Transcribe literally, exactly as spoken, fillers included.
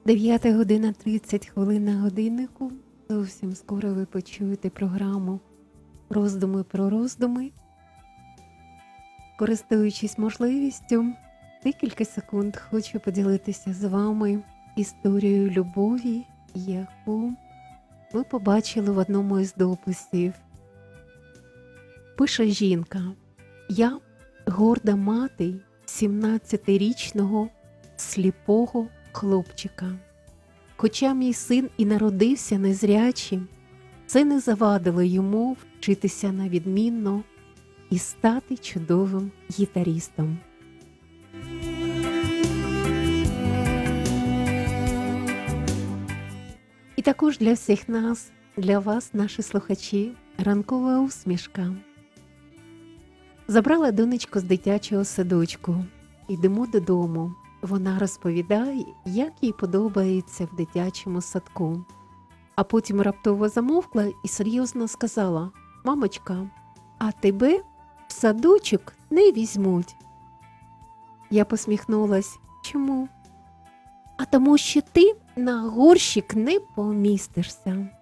дев'ята година тридцять хвилин на годиннику. Зовсім скоро ви почуєте програму «Роздуми про роздуми». Користуючись можливістю, декілька секунд хочу поділитися з вами історією любові, яку ви побачили в одному із дописів. Пише жінка: «Я горда мати сімнадцятирічного сліпого хлопчика. Хоча мій син і народився незрячим, це не завадило йому вчитися на відмінно і стати чудовим гітарістом». І також для всіх нас, для вас, наші слухачі, ранкова усмішка. Забрала донечку з дитячого садочку. Йдемо додому. Вона розповідає, як їй подобається в дитячому садку. А потім раптово замовкла і серйозно сказала: «Мамочка, а тебе в садочок не візьмуть». Я посміхнулась: «Чому?» «А тому що ти на горщик не помістишся».